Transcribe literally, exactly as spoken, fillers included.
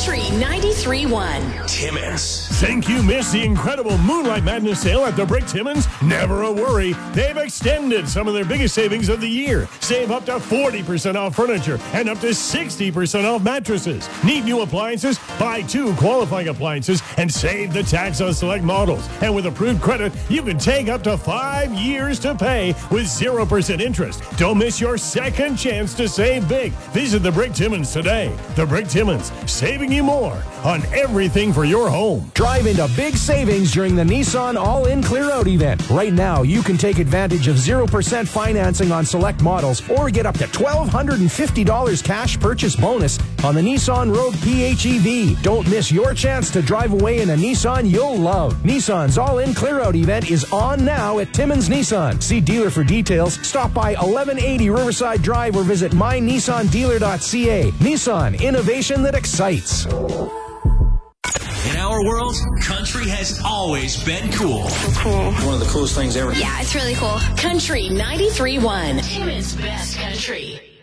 Country ninety-three point one. Timmins. Think you missed the incredible Moonlight Madness sale at the Brick Timmins? Never a worry. They've extended some of their biggest savings of the year. Save up to forty percent off furniture and up to sixty percent off mattresses. Need new appliances? Buy two qualifying appliances and save the tax on select models. And with approved credit, you can take up to five years to pay with zero percent interest. Don't miss your second chance to save big. Visit the Brick Timmins today. The Brick Timmins, saving you more on everything for your home. Drive into big savings during the Nissan All-In Clear Out event. Right now, you can take advantage of zero percent financing on select models or get up to one thousand two hundred fifty dollars cash purchase bonus on the Nissan Rogue P H E V. Don't miss your chance to drive away in a Nissan you'll love. Nissan's All-In Clear Out event is on now at Timmins Nissan. See dealer for details. Stop by eleven eighty Riverside Drive or visit my nissan dealer dot c a. Nissan, innovation that excites. In our world, country has always been cool. So cool. One of the coolest things ever. Yeah, it's really cool. Country ninety-three point one. Timmins' best country.